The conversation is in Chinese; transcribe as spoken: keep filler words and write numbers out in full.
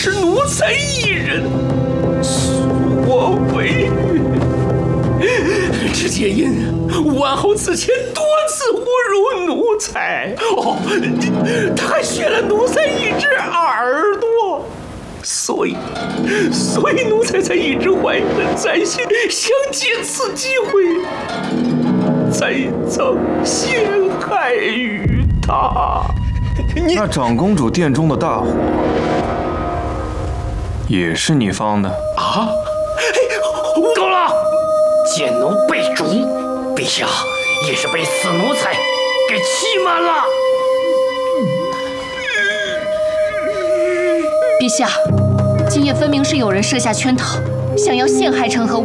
是奴才一人所为。只皆因万侯此前多次侮辱奴才，哦，他还削了奴才一只耳朵，所以，所以奴才才一直怀恨在心，想借此机会再曾陷害于他。 那长公主殿中的大火，也是你放的啊？ 够了！贱奴被逐，陛下也是被死奴才给气满了。 陛下，今夜分明是有人设下圈套，想要陷害成和